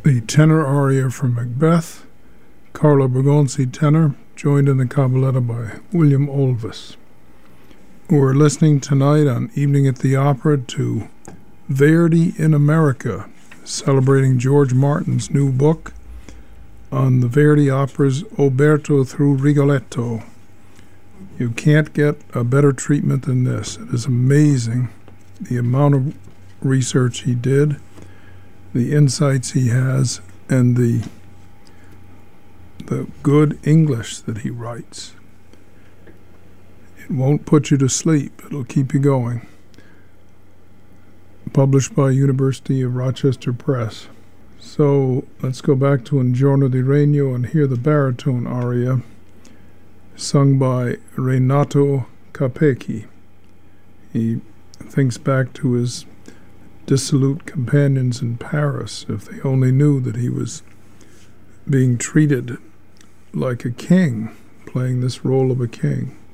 the tenor aria from Macbeth, Carlo Bergonzi tenor, joined in the cabaletta by William Olvis. We're listening tonight on Evening at the Opera to Verdi in America, celebrating George Martin's new book on the Verdi operas Oberto through Rigoletto. You can't get a better treatment than this. It is amazing the amount of research he did, the insights he has, and the good English that he writes. It won't put you to sleep. It'll keep you going. Published by University of Rochester Press. So let's go back to Un Giorno di Regno and hear the baritone aria sung by Renato Capecchi. He thinks back to his dissolute companions in Paris. If they only knew that he was being treated like a king, playing this role of a king.